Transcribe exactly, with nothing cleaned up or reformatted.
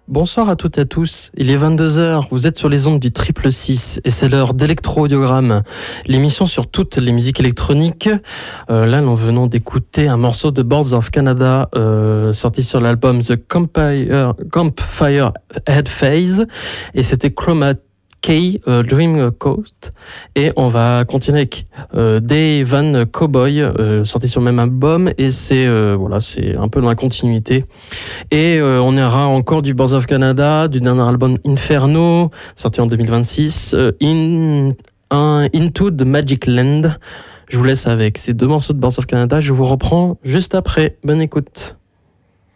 Bonsoir à toutes et à tous, il est vingt-deux heures, vous êtes sur les ondes du Triple six et c'est l'heure d'Electro-Audiogramme, l'émission sur toutes les musiques électroniques. Euh, là, nous venons d'écouter un morceau de Boards of Canada euh, sorti sur l'album The Campfire, Campfire Head Phase et c'était Chroma Key euh, Dream Coast, et on va continuer avec euh, Day Van Cowboy euh, sorti sur le même album, et c'est euh, voilà, c'est un peu dans la continuité, et euh, on aura encore du Boards of Canada, du dernier album Inferno sorti en deux mille vingt-six, euh, in, un, Into the Magic Land. Je vous laisse avec ces deux morceaux de Boards of Canada, je vous reprends juste après. Bonne écoute.